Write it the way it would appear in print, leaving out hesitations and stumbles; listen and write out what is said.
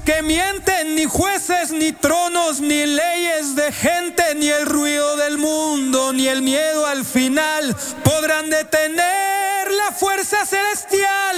que mienten, ni jueces, ni tronos, ni leyes de gente, ni el ruido del mundo, ni el miedo al final podrán detener la fuerza celestial.